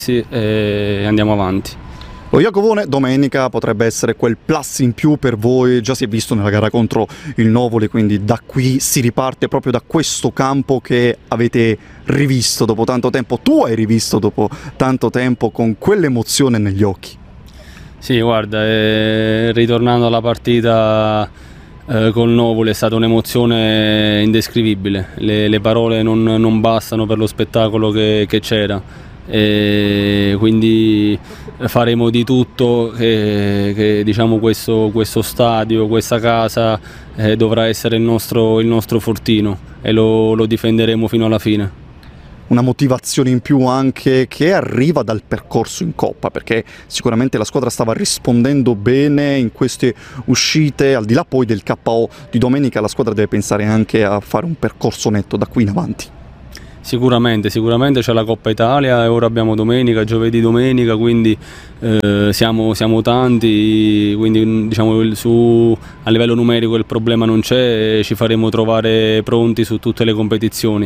e andiamo avanti. Lo Iacovone domenica potrebbe essere quel plus in più per voi, già si è visto nella gara contro il Novoli, quindi da qui si riparte proprio da questo campo che avete rivisto dopo tanto tempo, tu hai rivisto dopo tanto tempo con quell'emozione negli occhi. Sì, guarda, ritornando alla partita col Novoli è stata un'emozione indescrivibile, le parole non bastano per lo spettacolo che c'era. E quindi faremo di tutto che diciamo questo stadio, questa casa dovrà essere il nostro fortino e lo difenderemo fino alla fine. Una motivazione in più anche che arriva dal percorso in Coppa, perché sicuramente la squadra stava rispondendo bene in queste uscite, al di là poi del KO di domenica la squadra deve pensare anche a fare un percorso netto da qui in avanti. Sicuramente c'è la Coppa Italia e ora abbiamo domenica, giovedì, domenica, quindi siamo tanti, quindi diciamo a livello numerico il problema non c'è e ci faremo trovare pronti su tutte le competizioni.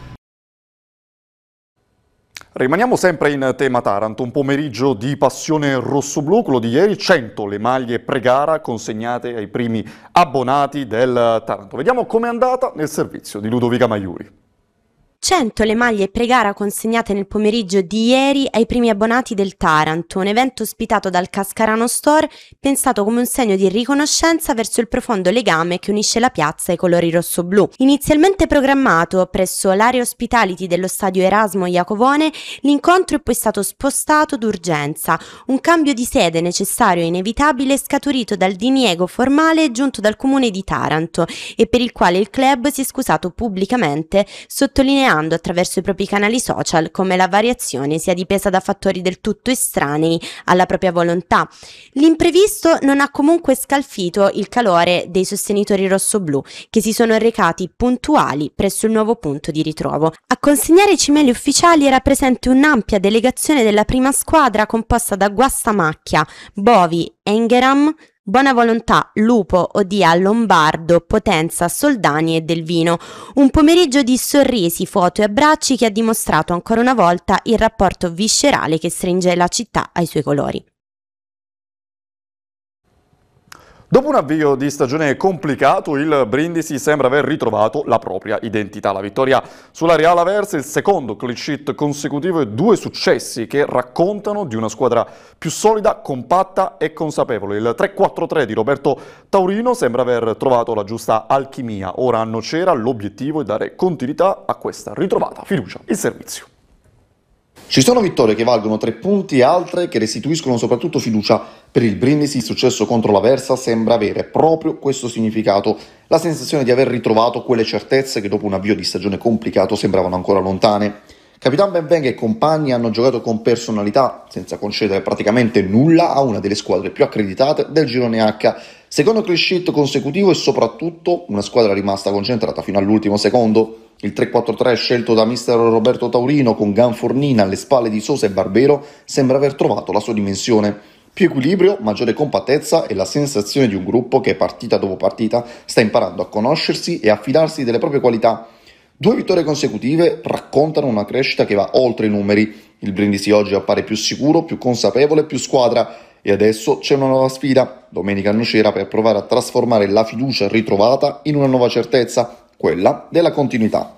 Rimaniamo sempre in tema Taranto, un pomeriggio di passione rossoblù, quello di ieri, 100 le maglie pre-gara consegnate ai primi abbonati del Taranto. Vediamo com'è andata nel servizio di Ludovica Maiuri. 100 le maglie pre-gara consegnate nel pomeriggio di ieri ai primi abbonati del Taranto, un evento ospitato dal Cascarano Store, pensato come un segno di riconoscenza verso il profondo legame che unisce la piazza ai colori rossoblù. Inizialmente programmato presso l'area hospitality dello stadio Erasmo Iacovone, l'incontro è poi stato spostato d'urgenza, un cambio di sede necessario e inevitabile scaturito dal diniego formale giunto dal comune di Taranto e per il quale il club si è scusato pubblicamente, sottolineando attraverso i propri canali social come la variazione sia dipesa da fattori del tutto estranei alla propria volontà. L'imprevisto non ha comunque scalfito il calore dei sostenitori rossoblù che si sono recati puntuali presso il nuovo punto di ritrovo. A consegnare i cimeli ufficiali era presente un'ampia delegazione della prima squadra composta da Guastamacchia, Bovi, Engeram, Buona Volontà, Lupo, Odia, Lombardo, Potenza, Soldani e Del Vino. Un pomeriggio di sorrisi, foto e abbracci che ha dimostrato ancora una volta il rapporto viscerale che stringe la città ai suoi colori. Dopo un avvio di stagione complicato, il Brindisi sembra aver ritrovato la propria identità. La vittoria sulla Real Aversa, il secondo clean sheet consecutivo e 2 successi che raccontano di una squadra più solida, compatta e consapevole. Il 3-4-3 di Roberto Taurino sembra aver trovato la giusta alchimia. Ora a Nocera l'obiettivo è dare continuità a questa ritrovata fiducia in servizio. Ci sono vittorie che valgono 3 punti e altre che restituiscono soprattutto fiducia. Per il Brindisi il successo contro l'Aversa sembra avere proprio questo significato, la sensazione di aver ritrovato quelle certezze che dopo un avvio di stagione complicato sembravano ancora lontane. Capitan Benvenga e compagni hanno giocato con personalità, senza concedere praticamente nulla a una delle squadre più accreditate del girone H. Secondo clean sheet consecutivo e soprattutto una squadra rimasta concentrata fino all'ultimo secondo. Il 3-4-3 scelto da mister Roberto Taurino con Ganfornina alle spalle di Sosa e Barbero sembra aver trovato la sua dimensione. Più equilibrio, maggiore compattezza e la sensazione di un gruppo che partita dopo partita sta imparando a conoscersi e a fidarsi delle proprie qualità. 2 vittorie consecutive raccontano una crescita che va oltre i numeri. Il Brindisi oggi appare più sicuro, più consapevole, più squadra. E adesso c'è una nuova sfida, domenica a Nocera, per provare a trasformare la fiducia ritrovata in una nuova certezza, quella della continuità.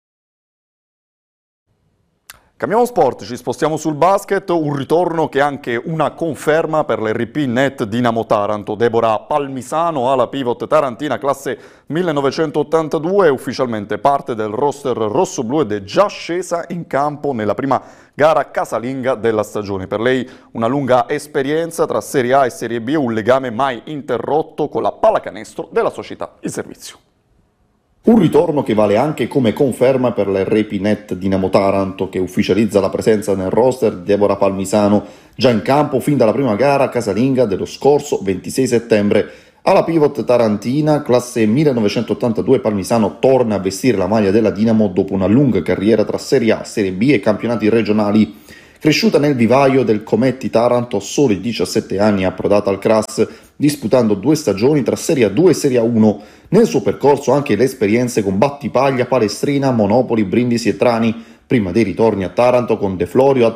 Cambiamo sport, ci spostiamo sul basket, un ritorno che è anche una conferma per l'RP Net Dinamo Taranto. Deborah Palmisano, ala pivot tarantina, classe 1982, è ufficialmente parte del roster rossoblù ed è già scesa in campo nella prima gara casalinga della stagione. Per lei una lunga esperienza tra Serie A e Serie B e un legame mai interrotto con la pallacanestro della società in servizio. Un ritorno che vale anche come conferma per l'RP Net Dinamo Taranto, che ufficializza la presenza nel roster di Deborah Palmisano, già in campo fin dalla prima gara casalinga dello scorso 26 settembre. Alla pivot tarantina, classe 1982, Palmisano torna a vestire la maglia della Dinamo dopo una lunga carriera tra Serie A, Serie B e campionati regionali. Cresciuta nel vivaio del Cometti Taranto, a soli 17 anni è approdata al CRAS, disputando 2 stagioni tra Serie A2 e Serie A1. Nel suo percorso anche le esperienze con Battipaglia, Palestrina, Monopoli, Brindisi e Trani, prima dei ritorni a Taranto con De Florio,